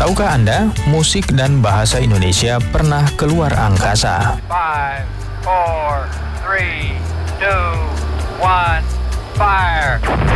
Tahukah Anda, musik dan bahasa Indonesia pernah keluar angkasa? 5, 4, 3, 2, 1, fire!